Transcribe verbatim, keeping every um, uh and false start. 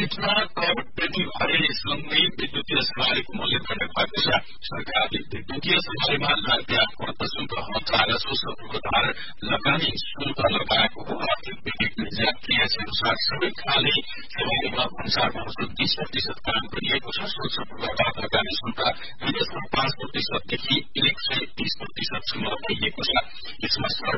बजेटमा कर वृद्धि भएसँगै विद्युतीय सवारीको मूल्य बढ्ने भएको छ। सरकारले विद्युतीय सवारीमा लाग्ने आपूर्ति शुल्क हट राजस्व पूर्वाधार लगानी शुल्क लगाएको हो। आर्थिक विवेक निजात अनुसार सबै खाले सवारीमा भन्सार महसुल बीस प्रतिशत काम गरिएको छ। शुल्क पूर्वाधार लगानी शुल्क विदेशमा पाँच प्रतिशतदेखि एक सय तीस प्रतिशतसम्म बढ़िएको छ। यसमा